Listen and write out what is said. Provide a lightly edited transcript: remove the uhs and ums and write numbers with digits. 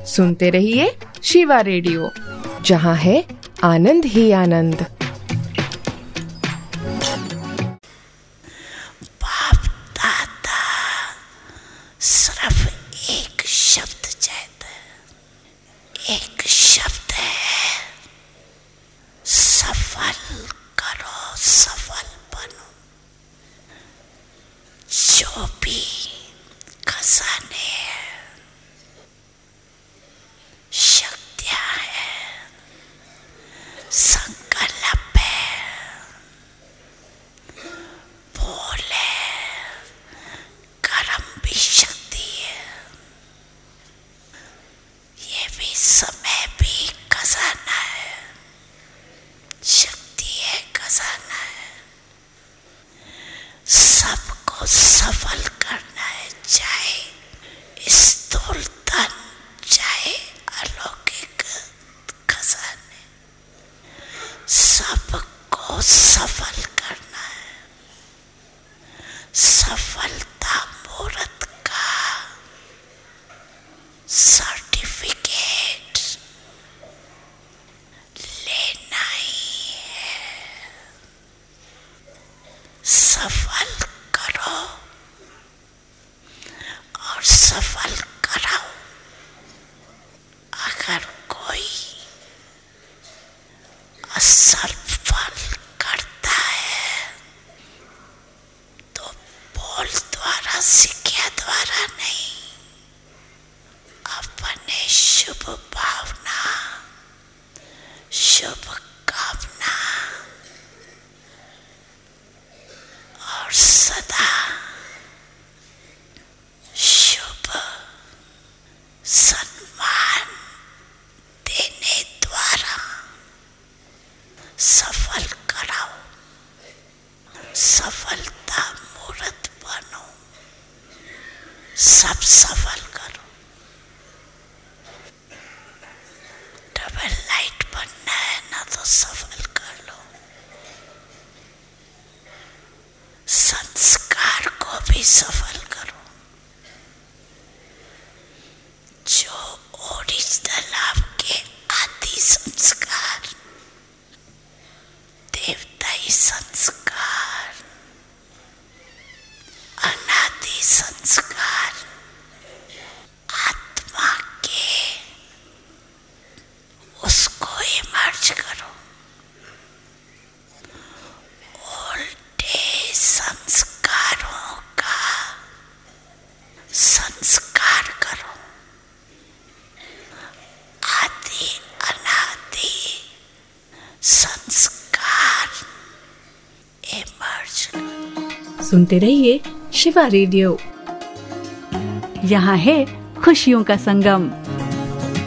सुनते रहिए शिवा रेडियो, जहाँ है आनंद ही आनंद। बाप दादा सिर्फ एक शब्द चाहता है, एक शब्द है, सफल करो, सफल बनो। जो भी खजाने हैं, शक्तियां हैं, संकल्प है, बोल है, कर्म भी शक्ति है, ये भी समय भी खजाना है, शक्ति है, खजाना है। सबको सफल करना है, चाहे स्थूल धन, चाहे अलौकिक खजाने, सबको सफल करना है। सफलता मुहूर्त का सर्टिफिकेट लेना ही है। सफल करो और सफल कराओ। अगर कोई असफल करता है तो बोल द्वारा, सिक्ख्या द्वारा नहीं, अपने शुभ भावना, शुभ कामना और सदा शुभ सम्मान देने द्वारा सफल कराओ। सफलता मूर्त बनो, सब सफल करो। डबल लाइट बनना है ना, तो सफल कर लो। संस्कार को भी सफल करो। जो ओरिजिनल आपके आदि संस्कार, देवताई संस्कार, अनादि संस्कार, आत्मा के, उसको इमर्ज करो। ओल्डे संस्कारों का संस्कार करो। आदि अनादि संस्कार इमर्ज करो। सुनते रहिए शिवा रेडियो, यहाँ है खुशियों का संगम।